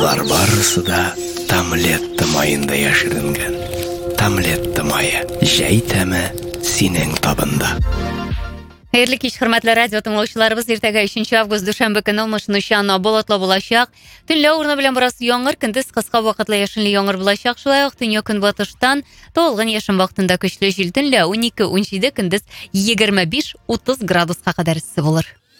Булар барысы да Тамлетта майында яшеренген. Тамлетта майы, жәй тәме синең табында. Хәерле кич, хөрмәтле радио тыңлаучыларыбыз, иртәгә 3 август душанбе көне алмашынучан болытлы булачак. Төнлә урыны белән бераз яңгыр, көндез кыска вакытлы яшенле яңгыр булачак. Шулай ук төньяк көнбатыштан талгын яшен вакытында көчле җил, төнлә 12-17, көндез 25-30 градуска кадәр иссе булыр.